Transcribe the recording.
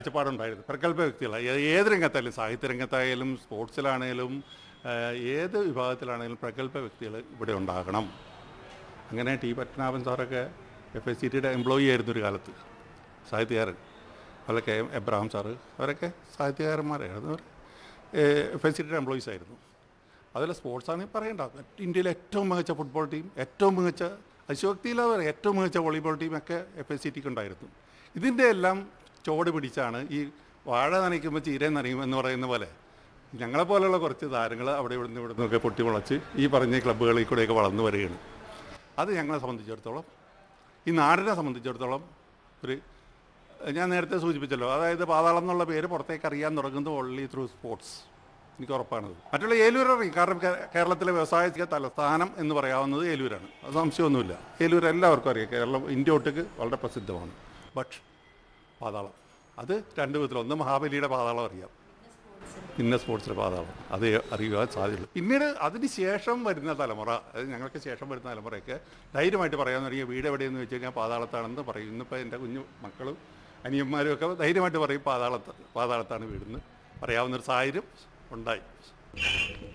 കാഴ്ചപ്പാടുണ്ടായിരുന്നു. പ്രഗത്ഭ വ്യക്തികളാണ് ഏത് രംഗത്തായാലും, സാഹിത്യ രംഗത്തായാലും സ്പോർട്സിലാണേലും ഏത് വിഭാഗത്തിലാണേലും പ്രഗത്ഭ വ്യക്തികൾ ഇവിടെ ഉണ്ടാകണം. അങ്ങനെ ടി പത്മനാഭൻ സാറൊക്കെ FICTയുടെ എംപ്ലോയി ആയിരുന്നു ഒരു കാലത്ത്, സാഹിത്യകാരൻ. അതുപോലെ KM എബ്രഹാം സാറ്, അവരൊക്കെ സാഹിത്യകാരന്മാരായിരുന്നു. FICTയുടെ എംപ്ലോയീസ് ആയിരുന്നു. അതുപോലെ സ്പോർട്സാണെങ്കിൽ പറയണ്ട, ഇന്ത്യയിലെ ഏറ്റവും മികച്ച ഫുട്ബോൾ ടീം, ഏറ്റവും മികച്ച അതിശോക്തിയില്ലാതെ പറയാം, ഏറ്റവും മികച്ച വോളിബോൾ ടീമൊക്കെ FICTക്ക് ഉണ്ടായിരുന്നു. ഇതിൻ്റെ എല്ലാം ചുവട് പിടിച്ചാണ് ഈ വാഴ നനയ്ക്കുമ്പോൾ ചീര നനയും എന്ന് പറയുന്ന പോലെ ഞങ്ങളെപ്പോലെയുള്ള കുറച്ച് താരങ്ങൾ അവിടെ ഇവിടുന്നൊക്കെ പൊട്ടി മുളച്ച് ഈ പറഞ്ഞ ക്ലബ്ബുകളിൽ കൂടെയൊക്കെ വളർന്നു വരികയാണ്. അത് ഞങ്ങളെ സംബന്ധിച്ചിടത്തോളം, ഈ നാടിനെ സംബന്ധിച്ചിടത്തോളം ഞാൻ നേരത്തെ സൂചിപ്പിച്ചല്ലോ, അതായത് പാതാളം എന്നുള്ള പേര് പുറത്തേക്ക് അറിയാൻ തുടങ്ങുന്നത് ഓൺലി ത്രൂ സ്പോർട്സ്. എനിക്ക് ഉറപ്പാണത്. മറ്റുള്ള ഏലൂർ അറിയും, കാരണം കേരളത്തിലെ വ്യവസായ തലസ്ഥാനം എന്ന് പറയാവുന്നത് ഏലൂരാണ്, അത് സംശയമൊന്നുമില്ല. ഏലൂർ എല്ലാവർക്കും അറിയാം, കേരളം ഇന്ത്യ ഒട്ടുക്ക് വളരെ പ്രസിദ്ധമാണ്. ബട്ട് പാതാളം അത് രണ്ട് വിധത്തിൽ, ഒന്ന് മഹാബലിയുടെ പാതാളം അറിയാം, പിന്നെ സ്പോർട്സിലെ പാതാളം അത് അറിയുവാൻ സാധ്യതയുള്ളൂ. പിന്നീട് അതിന് ശേഷം വരുന്ന തലമുറ, അതായത് ഞങ്ങൾക്ക് ശേഷം വരുന്ന തലമുറയൊക്കെ ധൈര്യമായിട്ട് പറയാൻ തുടങ്ങിയ വീട് എവിടെയെന്ന് വെച്ച് കഴിഞ്ഞാൽ പാതാളത്താണെന്ന് പറയും. ഇന്നിപ്പോൾ എൻ്റെ കുഞ്ഞു മക്കളും അനിയന്മാരും ഒക്കെ ധൈര്യമായിട്ട് പറയും പാതാളത്താണ് വീടെന്ന് പറയാവുന്നൊരു സാഹചര്യം ഉണ്ടായി.